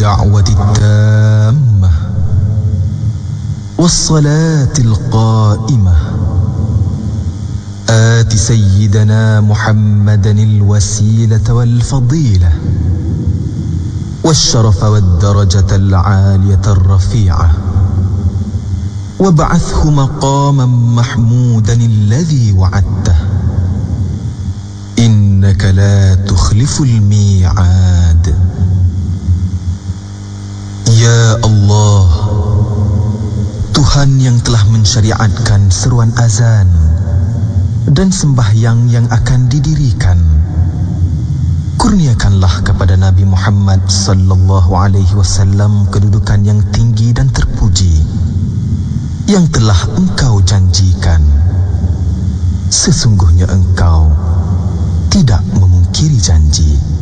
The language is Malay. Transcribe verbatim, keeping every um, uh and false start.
الدعوة التامة والصلاة القائمة آت سيدنا محمدا الوسيلة والفضيلة والشرف والدرجة العالية الرفيعة وابعثه مقاما محمودا الذي وعدته إنك لا تخلف الميعاد. Ya Allah, Tuhan yang telah mensyariatkan seruan azan dan sembahyang yang akan didirikan, kurniakanlah kepada Nabi Muhammad sallallahu alaihi wasallam kedudukan yang tinggi dan terpuji yang telah Engkau janjikan. Sesungguhnya Engkau tidak memungkiri janji.